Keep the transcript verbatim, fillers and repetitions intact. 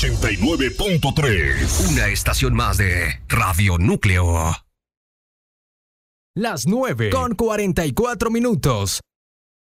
ochenta y nueve punto tres. Una estación más de Radio Núcleo. Las nueve con cuarenta y cuatro minutos.